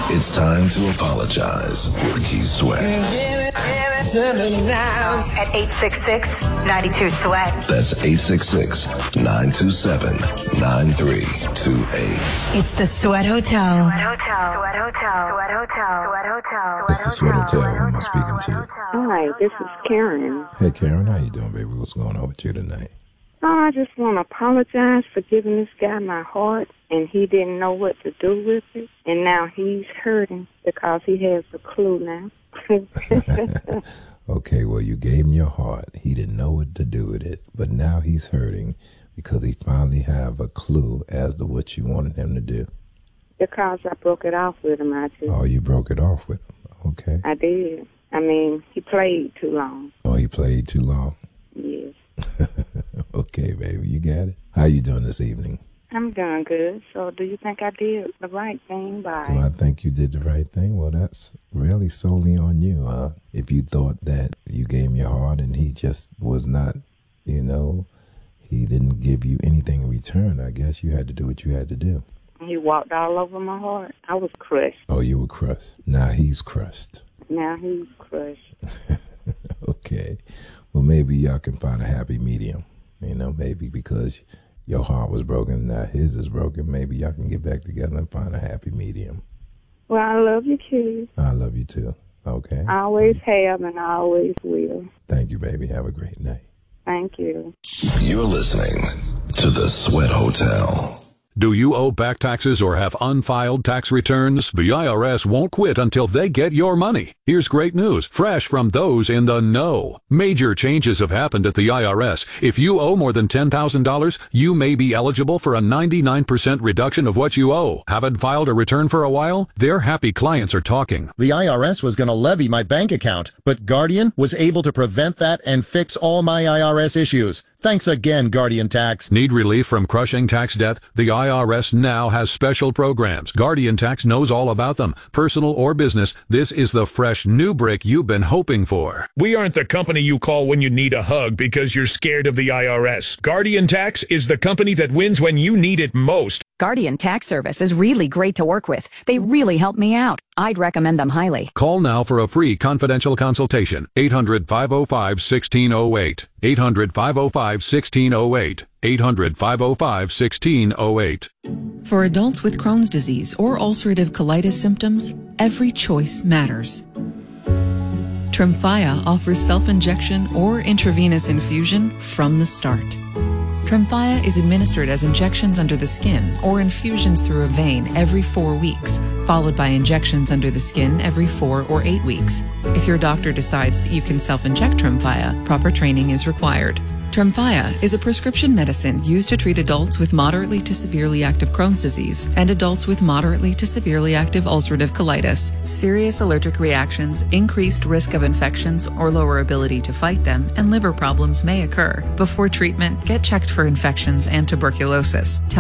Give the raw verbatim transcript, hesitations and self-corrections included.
It's time to apologize with Keith Sweat. At eight six six, nine two, SWEAT. That's eight six six, nine two seven, nine three two eight. It's the Sweat Hotel. Sweat Hotel. Sweat Hotel. Sweat Hotel. Sweat Hotel. It's the Sweat Hotel. Who am I speaking to? Hi, this is Karen. Hey, Karen. How you doing, baby? What's going on with you tonight? Oh, I just want to apologize for giving this guy my heart, and he didn't know what to do with it, and now he's hurting because he has a clue now. Okay, well, you gave him your heart. He didn't know what to do with it, but now he's hurting because he finally have a clue as to what you wanted him to do. Because I broke it off with him, I just... Oh, you broke it off with him. Okay. I did. I mean, he played too long. Oh, he played too long? Yes. Okay, baby, you got it. How you doing this evening? I'm doing good. So do you think I did the right thing by... Do I think you did the right thing? Well, that's really solely on you. Uh, if you thought that you gave him your heart and he just was not, you know, he didn't give you anything in return, I guess you had to do what you had to do. He walked all over my heart. I was crushed. Oh, you were crushed. Now he's crushed. Now he's crushed. Okay. Well, maybe y'all can find a happy medium. You know, maybe because your heart was broken, now his is broken. Maybe y'all can get back together and find a happy medium. Well, I love you, Keith. I love you, too. Okay. I always have and I always will. Thank you, baby. Have a great night. Thank you. You're listening to the Sweat Hotel. Do you owe back taxes or have unfiled tax returns? The I R S won't quit until they get your money. Here's great news, fresh from those in the know. Major changes have happened at the I R S. If you owe more than ten thousand dollars, you may be eligible for a ninety-nine percent reduction of what you owe. Haven't filed a return for a while? Their happy clients are talking. The I R S was going to levy my bank account, but Guardian was able to prevent that and fix all my I R S issues. Thanks again, Guardian Tax. Need relief from crushing tax debt? The I R S now has special programs. Guardian Tax knows all about them. Personal or business, this is the fresh new break you've been hoping for. We aren't the company you call when you need a hug because you're scared of the I R S. Guardian Tax is the company that wins when you need it most. Guardian Tax Service is really great to work with. They really help me out. I'd recommend them highly. Call now for a free confidential consultation. eight hundred, five oh five, one six oh eight. eight hundred, five oh five, one six oh eight. eight hundred, five oh five, one six oh eight. For adults with Crohn's disease or ulcerative colitis symptoms, every choice matters. Tremfya offers self-injection or intravenous infusion from the start. Tremfya is administered as injections under the skin or infusions through a vein every four weeks, followed by injections under the skin every four or eight weeks. If your doctor decides that you can self-inject Tremfya, proper training is required. Tremfya is a prescription medicine used to treat adults with moderately to severely active Crohn's disease and adults with moderately to severely active ulcerative colitis. Serious allergic reactions, increased risk of infections or lower ability to fight them, and liver problems may occur. Before treatment, get checked for infections and tuberculosis. Tell